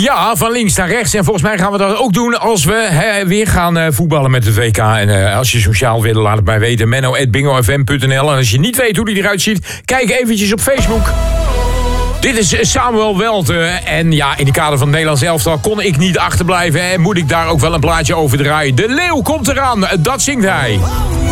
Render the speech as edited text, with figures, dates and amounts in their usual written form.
Ja, van links naar rechts. En volgens mij gaan we dat ook doen als we weer gaan voetballen met het WK. En als je sociaal wil, laat het mij weten. menno@bingofm.nl. En als je niet weet hoe die eruit ziet, kijk eventjes op Facebook. Dit is Samuel Welte. En ja, in de kader van het Nederlands elftal kon ik niet achterblijven. En moet ik daar ook wel een plaatje over draaien. De leeuw komt eraan, dat zingt hij.